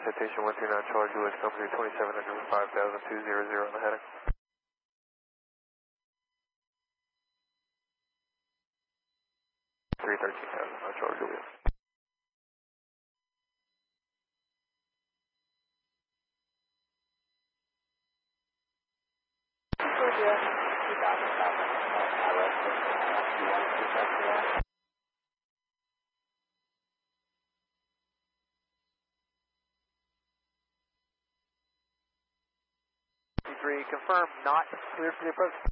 citation 129 Charlie Julius, company 2700 5000 on the header. 313,000 Charlie Julius. Confirm not clear for the approach.